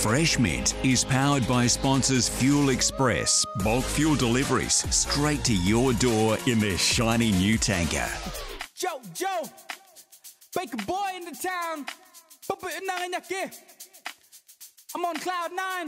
Fresh Mint is powered by sponsors Fuel Express, bulk fuel deliveries straight to your door in their shiny new tanker. Joe, Baker boy in the town. I'm on cloud 9.